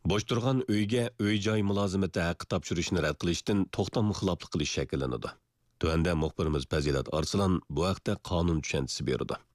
Bo'sh turgan uyga uy-joy mulozimati haqqi topshirishni rad qilishdan to'xtam xiloflik qilish shakllanadi. Tuanda muxbirimiz Fazilat Arslan bu haqda qonun tushunchasi berdi.